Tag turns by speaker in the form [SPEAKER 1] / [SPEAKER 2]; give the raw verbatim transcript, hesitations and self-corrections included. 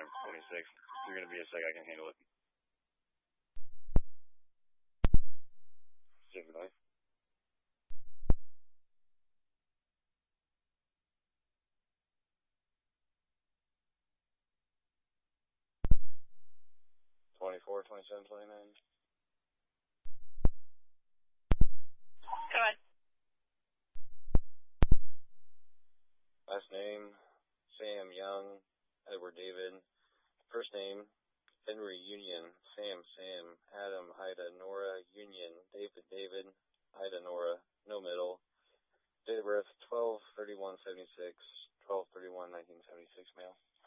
[SPEAKER 1] Sam twenty-six. You're going to be a sec, I can handle it. Zip knife. twenty-four, twenty-seven, twenty-nine.
[SPEAKER 2] Go ahead.
[SPEAKER 1] Last name, Sam Young, Edward David. First name, Henry Union, Sam Sam, Adam Ida Nora Union, David David, Ida Nora, no middle. Date of birth twelve thirty-one seventy-six, twelve thirty-one nineteen seventy-six, male.